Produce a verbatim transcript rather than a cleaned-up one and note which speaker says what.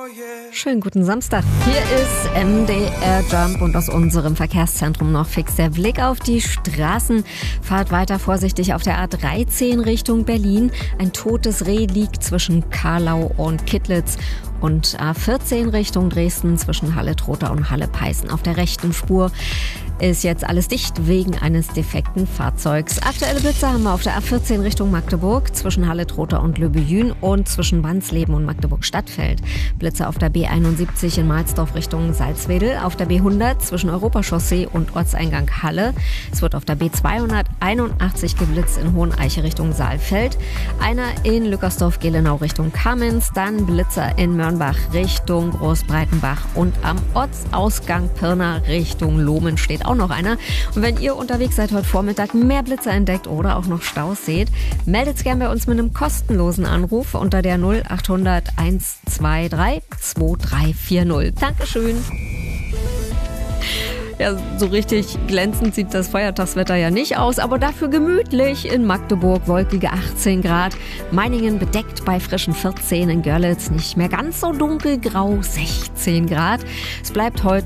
Speaker 1: Schönen guten Samstag. Hier ist M D R Jump und aus unserem Verkehrszentrum noch fix der Blick auf die Straßen. Fahrt weiter vorsichtig auf der A dreizehn Richtung Berlin. Ein totes Reh liegt zwischen Karlau und Kittlitz. Und A vierzehn Richtung Dresden zwischen Halle-Trotha und Halle-Peißen auf der rechten Spur. Ist jetzt alles dicht wegen eines defekten Fahrzeugs. Aktuelle Blitze haben wir auf der A vierzehn Richtung Magdeburg zwischen Halle-Trotha und Löbejün und zwischen Wansleben und Magdeburg-Stadtfeld. Blitze auf der B einundsiebzig in Mahlsdorf Richtung Salzwedel, auf der B hundert zwischen Europachaussee und Ortseingang Halle. Es wird auf der B zweihunderteinundachtzig geblitzt in Hoheneiche Richtung Saalfeld. Einer in Lückersdorf-Gelenau Richtung Kamenz, dann Blitzer in Mörnbach Richtung Großbreitenbach und am Ortsausgang Pirna Richtung Lohmen steht auch noch einer. Und wenn ihr unterwegs seid heute Vormittag, mehr Blitze entdeckt oder auch noch Staus seht, meldet gerne bei uns mit einem kostenlosen Anruf unter der null achthundert eins zwei drei zwei drei vier null. Dankeschön. Ja, so richtig glänzend sieht das Feiertagswetter ja nicht aus, aber dafür gemütlich. In Magdeburg wolkige achtzehn Grad, Meiningen bedeckt bei frischen vierzehn, in Görlitz nicht mehr ganz so dunkelgrau sechzehn Grad. Es bleibt heute